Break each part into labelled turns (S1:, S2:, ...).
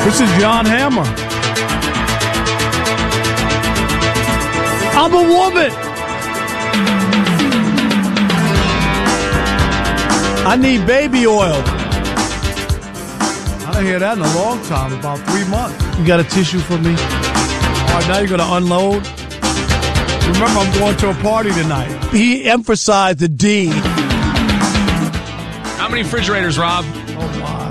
S1: This is John Hammer. I'm a woman. I need baby oil. I didn't hear that in a long time, about 3 months. You got a tissue for me? All right, now you're going to unload? Remember, I'm going to a party tonight. He emphasized the D.
S2: How many refrigerators, Rob?
S1: Oh, my.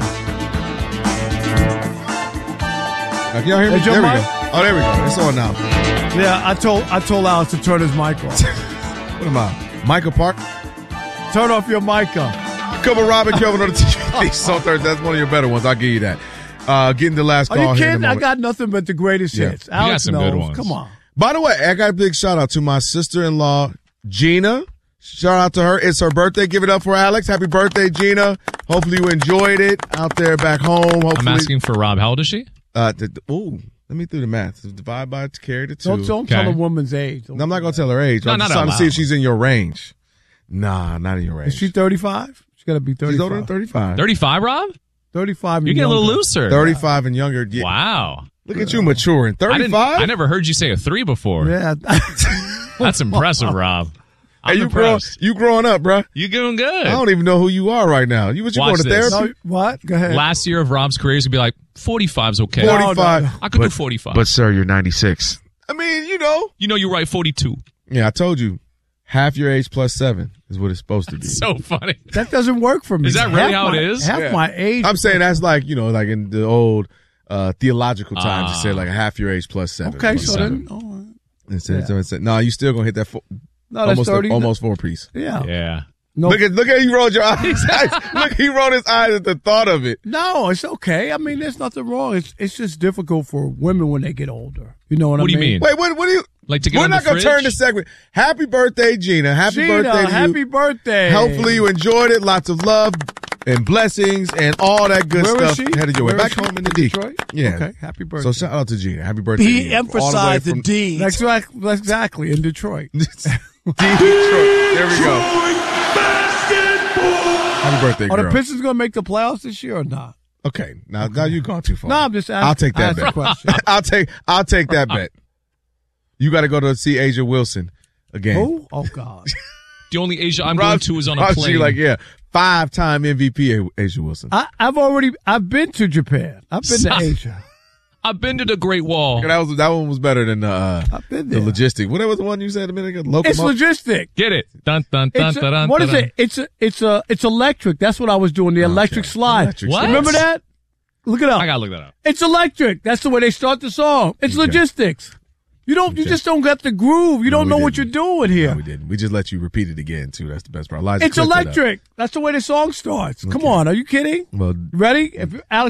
S3: Now, can y'all hear me?
S1: There
S3: we
S1: mic?
S3: go. Oh, there we go. It's on now.
S1: Yeah, I told Alex to turn his mic off.
S3: What am I? Michael Park?
S1: Turn off your mic up.
S3: Cover Robin Kelvin on the TV. So that's one of your better ones. I'll give you that. Getting the last call.
S1: Are you
S3: here in
S1: kidding?
S3: a
S1: I
S3: moment.
S1: got nothing but the greatest hits.
S2: You got
S1: Alex
S2: some
S1: knows.
S2: good ones.
S1: Come on.
S3: By the way, I got a big shout out to my sister-in-law, Gina. Shout out to her. It's her birthday. Give it up for Alex. Happy birthday, Gina. Hopefully you enjoyed it out there back home. Hopefully,
S2: I'm asking for Rob. How old is she?
S3: let me do the math. Divide by carry the 2.
S1: Don't tell a woman's age.
S3: I'm not going to tell her age.
S2: No,
S3: I'm
S2: not
S3: just trying to
S2: out
S3: see if
S2: loud.
S3: she's in your range. Nah, not in your range.
S1: Is she 35? She's got to be 35.
S3: She's older than 35.
S2: 35, Rob?
S1: 35
S2: You're getting a little looser.
S3: 35 and younger. Yeah.
S2: Wow.
S3: Look at you maturing. 35?
S2: I never heard you say a 3 before.
S1: Yeah.
S2: That's impressive, Rob. I'm
S3: Hey,
S2: impressed.
S3: you growing up, bruh.
S2: You doing good.
S3: I don't even know who you are right now. You
S2: Watch
S3: going to
S2: this.
S3: therapy?
S1: No, what? Go ahead.
S2: Last year of Rob's career, he'd be like, 45's okay.
S3: 45.
S1: No.
S2: I could do 45.
S3: But, sir, you're 96. I mean,
S2: You know you're right, 42.
S3: Yeah, I told you. Half your age plus 7 is what it's supposed to be.
S2: So funny.
S1: That doesn't work for me.
S2: Is that really how it is?
S1: Half my age.
S3: I'm saying that's like, like in the old theological times, you say like a half your age plus 7.
S1: Okay,
S3: Plus
S1: so
S3: 7.
S1: then. All right.
S3: No, you still going to hit that
S1: No, that's 30.
S3: almost 4 piece.
S1: Yeah.
S2: Yeah.
S1: No,
S3: Look at he rolled your eyes. Look, he rolled his eyes at the thought of it.
S1: no, it's okay. I mean, there's nothing wrong. It's just difficult for women when they get older. You know what I mean?
S2: What do you mean?
S3: Wait, what do you?
S2: Like to get
S3: We're
S2: on
S3: not
S2: the
S3: going to
S2: fridge?
S3: turn the segment. Happy birthday, Gina. Happy birthday to
S1: happy
S3: you.
S1: birthday.
S3: Hopefully you enjoyed it. Lots of love and blessings and all that good
S1: Where
S3: stuff
S1: is she?
S3: headed your way.
S1: Where
S3: Back
S1: is she?
S3: home in the D.
S1: Detroit?
S3: Yeah.
S1: Okay, happy birthday.
S3: So shout out to Gina. Happy birthday. to
S1: He
S3: you.
S1: emphasized the
S3: All
S1: D. Exactly, in Detroit.
S3: way from Detroit. There we go. Happy birthday,
S1: Are
S3: girl.
S1: the Pistons going to make the playoffs this year or not?
S3: Okay, now you've gone too far.
S1: No, I'm just asking.
S3: I'll take that
S1: asking a
S3: bet.
S1: question.
S3: I'll take that bet. You got to go to see Asia Wilson again.
S1: Who? Oh, God.
S2: The only Asia I'm going to is on a
S3: Rob,
S2: plane.
S3: she like, yeah, 5-time MVP Asia Wilson.
S1: I've been to Japan. I've been to Asia.
S2: I've been to the Great Wall.
S3: That one was better than
S1: I've been
S3: the
S1: there.
S3: logistic. What was the one you said a minute ago?
S1: It's logistic.
S2: Get it? Dun, dun, dun,
S1: It's
S2: dun, dun,
S1: what is
S2: dun.
S1: it? It's electric. That's what I was doing. The electric slide.
S3: Electric
S2: What?
S1: Remember that? Look it up.
S2: I gotta look that up.
S1: It's electric. That's the way they start the song. It's logistics. You just don't get the groove. You don't know what you're doing here.
S3: No, we didn't. We just let you repeat it again too. That's the best part.
S1: It's electric. That's the way the song starts. Come on. Are you kidding?
S3: Well,
S1: Ready? If Alex